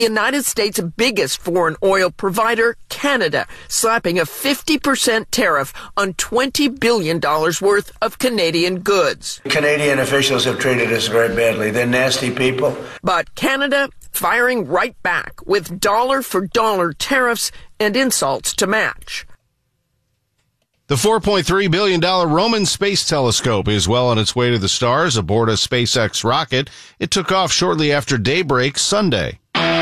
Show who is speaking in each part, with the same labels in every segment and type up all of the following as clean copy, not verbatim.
Speaker 1: United States' biggest foreign oil provider, Canada, slapping a 50% tariff on $20 billion worth of Canadian goods.
Speaker 2: Canadian officials have treated us very badly. They're nasty people.
Speaker 1: But Canada firing right back with dollar-for-dollar tariffs and insults to match.
Speaker 3: The $4.3 billion Roman Space Telescope is well on its way to the stars aboard a SpaceX rocket. It took off shortly after daybreak Sunday.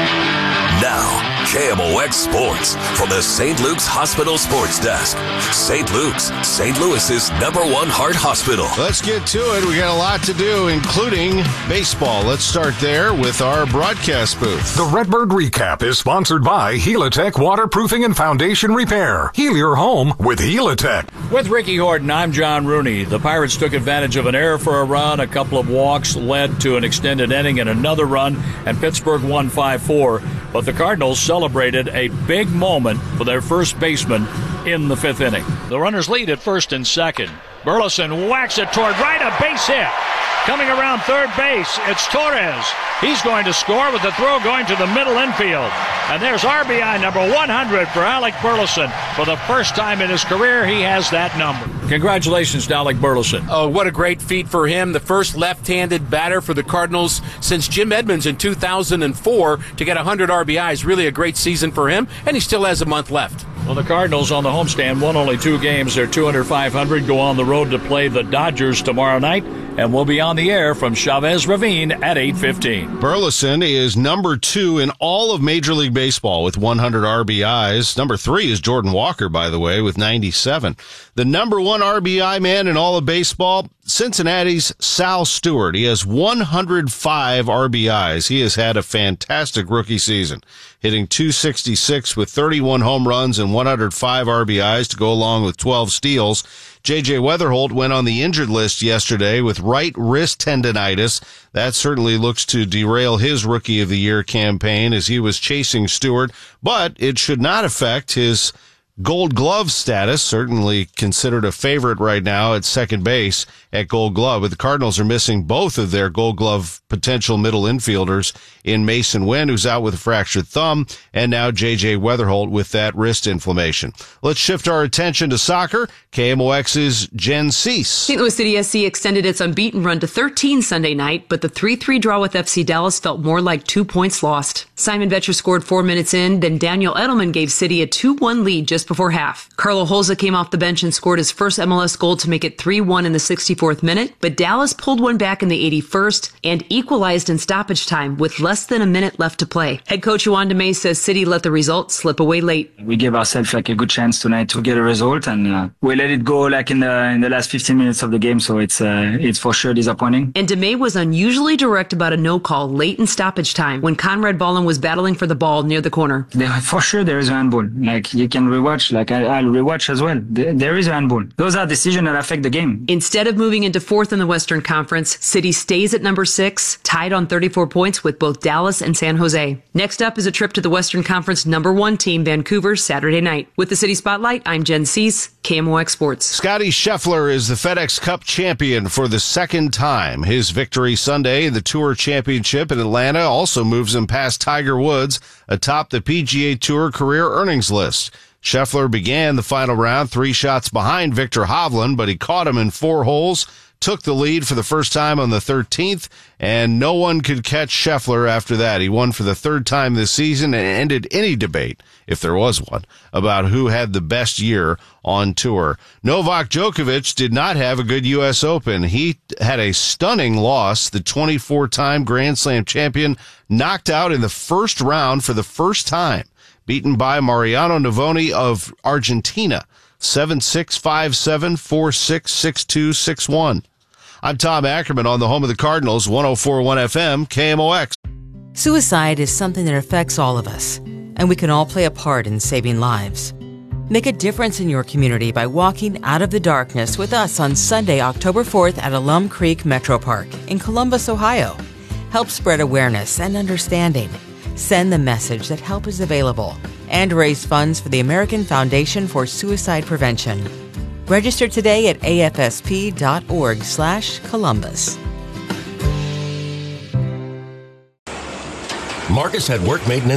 Speaker 4: Now, KMOX Sports from the St. Luke's Hospital Sports Desk. St. Luke's, St. Louis's #1 heart hospital.
Speaker 3: Let's get to it. We got a lot to do, including baseball. Let's start there with our broadcast booth.
Speaker 5: The Redbird Recap is sponsored by Helitech Waterproofing and Foundation Repair. Heal your home with Helitech.
Speaker 6: With Ricky Horton, I'm John Rooney. The Pirates took advantage of an error for a run. A couple of walks led to an extended inning and another run, and Pittsburgh won 5-4. But the Cardinals celebrated a big moment for their first baseman in the fifth inning. The runners lead at first and second. Burleson whacks it toward right, a base hit. Coming around third base, it's Torres. He's going to score with the throw going to the middle infield. And there's RBI number 100 for Alec Burleson. For the first time in his career, he has that number. Congratulations to Alec Burleson.
Speaker 7: Oh, what a great feat for him. The first left-handed batter for the Cardinals since Jim Edmonds in 2004 to get 100 RBIs. Really a great season for him, and he still has a month left.
Speaker 6: Well, the Cardinals on the homestand won only 2 games. They're 200-500, go on the road to play the Dodgers tomorrow night, and we'll be on the air from Chavez Ravine at 8:15.
Speaker 3: Burleson is number 2 in all of Major League Baseball with 100 RBIs. Number 3 is Jordan Walker, by the way, with 97. The number 1 RBI man in all of baseball, Cincinnati's Sal Stewart. He has 105 RBIs. He has had a fantastic rookie season, hitting .266 with 31 home runs and 105 RBIs to go along with 12 steals. J.J. Weatherholt went on the injured list yesterday with right wrist tendonitis. That certainly looks to derail his Rookie of the Year campaign as he was chasing Stewart, but it should not affect his Gold Glove status, certainly considered a favorite right now at second base at Gold Glove. But the Cardinals are missing both of their Gold Glove potential middle infielders in Mason Wynn, who's out with a fractured thumb, and now J.J. Weatherholt with that wrist inflammation. Let's shift our attention to soccer. KMOX's Jen Cease.
Speaker 8: St. Louis City SC extended its unbeaten run to 13 Sunday night, but the 3-3 draw with FC Dallas felt more like 2 points lost. Simon Vetcher scored 4 minutes in, then Daniel Edelman gave City a 2-1 lead just before half. Carlo Holza came off the bench and scored his first MLS goal to make it 3-1 in the 64th minute, but Dallas pulled one back in the 81st and equalized in stoppage time with less than a minute left to play. Head coach Juan Demay says City let the result slip away late.
Speaker 9: We gave ourselves a good chance tonight to get a result, and we let it go in the last 15 minutes of the game, so it's for sure disappointing. And
Speaker 8: Demay was unusually direct about a no call late in stoppage time when Conrad Ballin was battling for the ball near the corner.
Speaker 9: For sure there is a handball. You can rewatch, I'll rewatch as well. There is a handball. Those are decisions that affect the game.
Speaker 8: Instead of moving into 4th in the Western Conference, City stays at number 6, tied on 34 points with both Dallas and San Jose. Next up is a trip to the Western Conference number 1 team, Vancouver, Saturday night. With the City Spotlight, I'm Jen Cease, KMOX Sports.
Speaker 3: Scotty Scheffler is the FedEx Cup champion for the second time. His victory Sunday in the Tour Championship in Atlanta also moves him past Tiger Woods atop the PGA Tour career earnings list. Scheffler began the final round 3 shots behind Victor Hovland, but he caught him in 4 holes, took the lead for the first time on the 13th, and no one could catch Scheffler after that. He won for the 3rd time this season and ended any debate, if there was one, about who had the best year on tour. Novak Djokovic did not have a good U.S. Open. He had a stunning loss. The 24-time Grand Slam champion knocked out in the first round for the first time, beaten by Mariano Navoni of Argentina, 7-6, 5-7, 4-6, 6-2, 6-1. I'm Tom Ackerman on the home of the Cardinals, 104.1 FM, KMOX.
Speaker 10: Suicide is something that affects all of us, and we can all play a part in saving lives. Make a difference in your community by walking out of the darkness with us on Sunday, October 4th at Alum Creek Metro Park in Columbus, Ohio. Help spread awareness and understanding. Send the message that help is available and raise funds for the American Foundation for Suicide Prevention. Register today at afsp.org/Columbus.
Speaker 11: Marcus had work maintenance